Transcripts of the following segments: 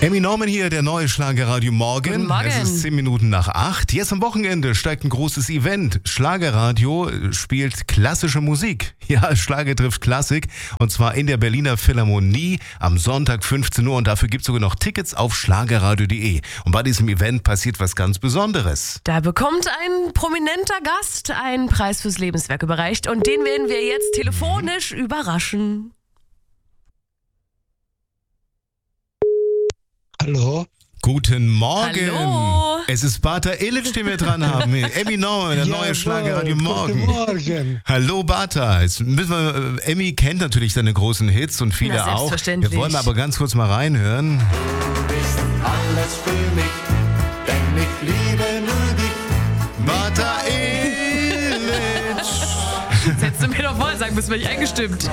Emmy Norman hier, der neue Schlagerradio Morgen. Guten Morgen. Es ist 10 Minuten nach 8. Jetzt am Wochenende steigt ein großes Event. Schlagerradio spielt klassische Musik. Ja, Schlager trifft Klassik. Und zwar in der Berliner Philharmonie am Sonntag 15 Uhr. Und dafür gibt es sogar noch Tickets auf schlagerradio.de. Und bei diesem Event passiert was ganz Besonderes. Da bekommt ein prominenter Gast einen Preis fürs Lebenswerk überreicht. Und den werden wir jetzt telefonisch überraschen. Hallo? Guten Morgen. Hallo. Es ist Bata Illich, den wir dran haben. Emmy Norman, der neue Schlagerradio Morgen. Guten Morgen. Hallo Bata. Jetzt müssen wir, Emmy kennt natürlich seine großen Hits und viele Na, auch. selbstverständlich. Wir wollen aber ganz kurz mal reinhören. Du bist alles für mich, denn ich liebe nur dich. Bata Illich. Das hättest du mir doch vorher sagen müssen, bin ich eingestimmt.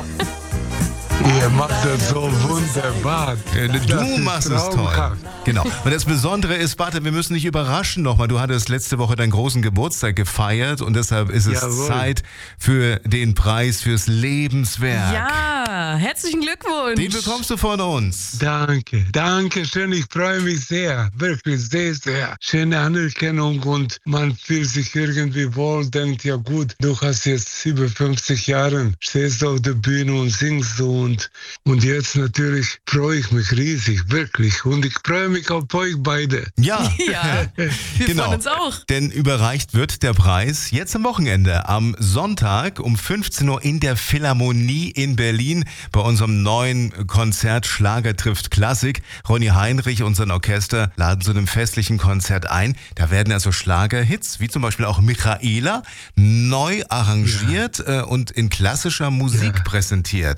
Ihr macht das so wunderbar. Du machst es toll. traumhaft. Genau. Und das Besondere ist, Bata, wir müssen dich überraschen nochmal. Du hattest letzte Woche deinen großen Geburtstag gefeiert und deshalb ist es Jawohl. Zeit für den Preis fürs Lebenswerk. Ja, herzlichen Glückwunsch. Den bekommst du von uns. Danke schön. Ich freue mich sehr. Wirklich sehr, sehr. Schöne Anerkennung und man fühlt sich irgendwie wohl, denkt, ja gut, du hast jetzt über 50 Jahre, stehst auf der Bühne und singst so und jetzt natürlich freue ich mich riesig, wirklich. Und ich freue mich auf euch beide. Ja, Ja, wir genau. freuen uns auch. Denn überreicht wird der Preis jetzt am Wochenende, am Sonntag um 15 Uhr in der Philharmonie in Berlin bei unserem neuen Konzert Schlager trifft Klassik. Ronny Heinrich und sein Orchester laden zu einem festlichen Konzert ein. Da werden also Schlagerhits, wie zum Beispiel auch Michaela, neu arrangiert und in klassischer Musik präsentiert.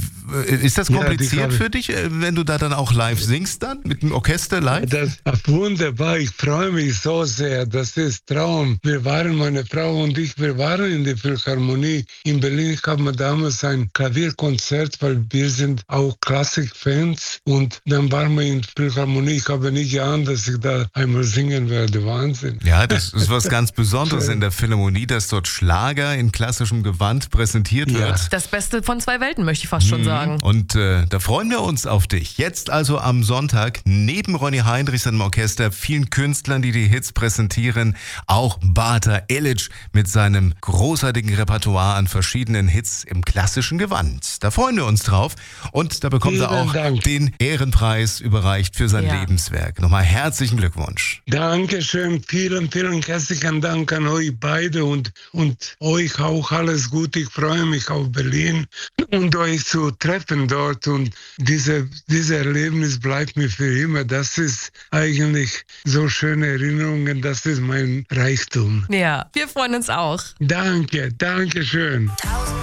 Ist das Ja, kompliziert die für dich, wenn du da dann auch live singst dann, mit dem Orchester live? Das ist wunderbar, ich freue mich so sehr, das ist Traum. Meine Frau und ich, wir waren in der Philharmonie in Berlin. Ich habe damals ein Klavierkonzert, weil wir sind auch Klassik-Fans und dann waren wir in der Philharmonie. Ich habe nicht geahnt, dass ich da einmal singen werde, Wahnsinn. Ja, das ist was ganz Besonderes in der Philharmonie, dass dort Schlager in klassischem Gewand präsentiert Ja. wird. Das Beste von zwei Welten, möchte ich fast schon sagen. Und da freuen wir uns auf dich. Jetzt also am Sonntag neben Ronny Heinrich, seinem Orchester, vielen Künstlern, die die Hits präsentieren, auch Bata Illich mit seinem großartigen Repertoire an verschiedenen Hits im klassischen Gewand. Da freuen wir uns drauf und da bekommt er Vielen auch Dank. den Ehrenpreis überreicht für sein Ja. Lebenswerk. Nochmal herzlichen Glückwunsch. Dankeschön, vielen herzlichen Dank an euch beide und euch auch alles Gute. Ich freue mich auf Berlin und euch zu treffen dort und dieses Erlebnis bleibt mir für immer. Das ist eigentlich so schöne Erinnerungen, das ist mein Reichtum. Ja, wir freuen uns auch. Danke schön.